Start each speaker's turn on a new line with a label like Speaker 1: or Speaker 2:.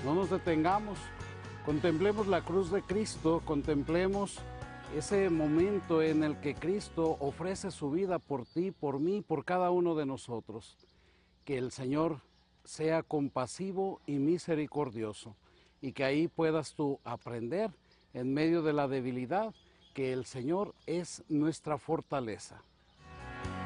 Speaker 1: no nos detengamos, contemplemos la cruz de Cristo, contemplemos ese momento en el que Cristo ofrece su vida por ti, por mí, por cada uno de nosotros. Que el Señor sea compasivo y misericordioso y que ahí puedas tú aprender en medio de la debilidad que el Señor es nuestra fortaleza.